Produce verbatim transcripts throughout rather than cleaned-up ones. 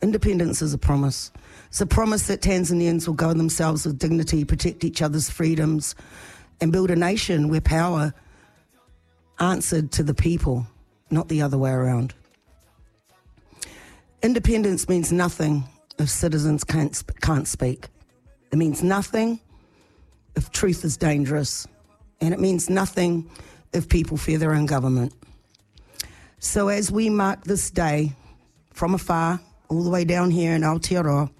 Independence is a promise. It's a promise that Tanzanians will govern themselves with dignity, protect each other's freedoms, and build a nation where power answered to the people, not the other way around. Independence means nothing if citizens can't, can't speak. It means nothing if truth is dangerous. And it means nothing if people fear their own government. So as we mark this day from afar, all the way down here in Aotearoa,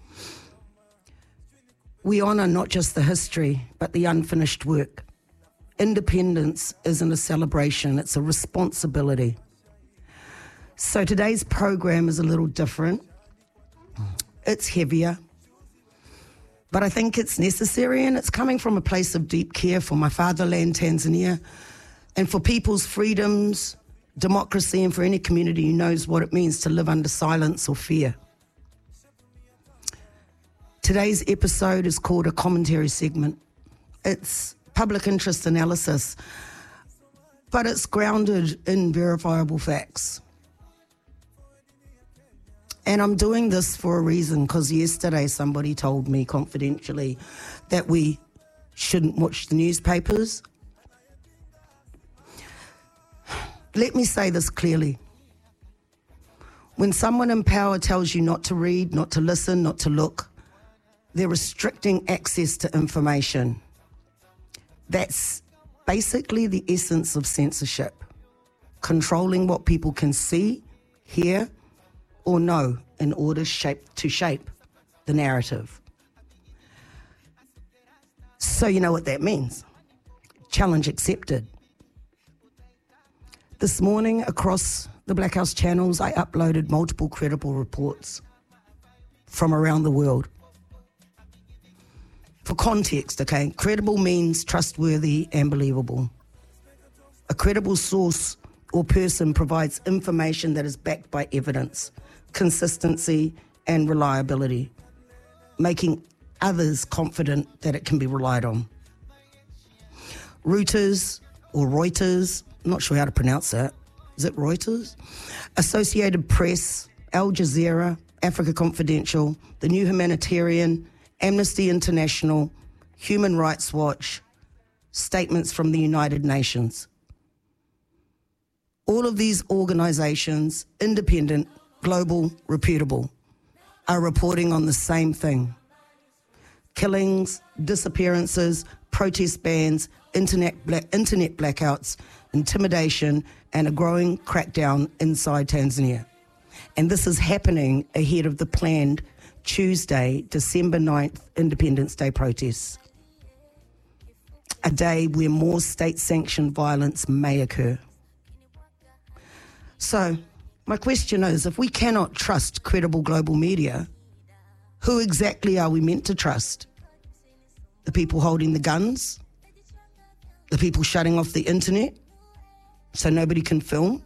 we honour not just the history, but the unfinished work. Independence isn't a celebration, it's a responsibility. So today's program is a little different. It's heavier, but I think it's necessary, and it's coming from a place of deep care for my fatherland, Tanzania, and for people's freedoms, democracy, and for any community who knows what it means to live under silence or fear. Today's episode is called a commentary segment. It's public interest analysis, but it's grounded in verifiable facts. And I'm doing this for a reason, because yesterday somebody told me confidentially that we shouldn't watch the newspapers. Let me say this clearly. When someone in power tells you not to read, not to listen, not to look, they're restricting access to information. That's basically the essence of censorship, controlling what people can see, hear, or know in order shape, to shape the narrative. So you know what that means. Challenge accepted. This morning across the Black House channels, I uploaded multiple credible reports from around the world. For context, okay, credible means trustworthy and believable. A credible source or person provides information that is backed by evidence, consistency, and reliability, making others confident that it can be relied on. Reuters or Reuters, I'm not sure how to pronounce that. Is it Reuters? Associated Press, Al Jazeera, Africa Confidential, The New Humanitarian, Amnesty International, Human Rights Watch, statements from the United Nations. All of these organizations, independent, global, reputable, are reporting on the same thing. Killings, disappearances, protest bans, internet, black, internet blackouts, intimidation, and a growing crackdown inside Tanzania. And this is happening ahead of the planned Tuesday, December ninth, Independence Day protests. A day where more state-sanctioned violence may occur. So, my question is, if we cannot trust credible global media, who exactly are we meant to trust? The people holding the guns? The people shutting off the internet so nobody can film?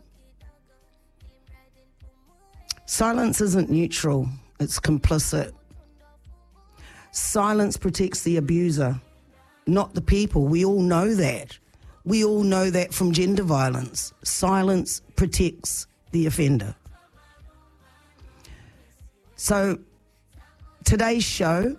Silence isn't neutral, it's complicit. Silence protects the abuser, not the people. We all know that. We all know that from gender violence. Silence protects the offender. So today's show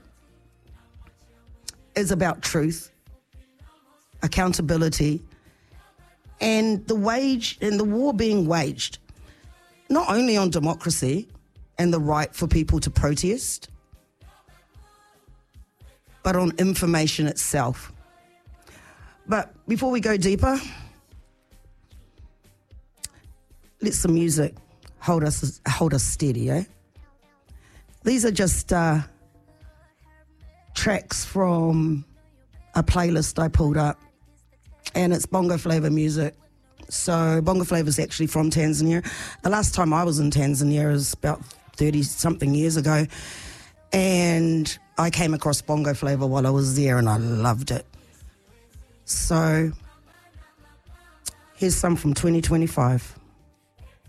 is about truth, accountability, and the wage and the war being waged, not only on democracy and the right for people to protest, but on information itself. But before we go deeper, let some music hold us hold us steady, eh? These are just uh, tracks from a playlist I pulled up, and it's Bongo Flava music. So Bongo Flava is actually from Tanzania. The last time I was in Tanzania was about thirty-something years ago, and I came across Bongo Flava while I was there, and I loved it. So here's some from twenty twenty-five.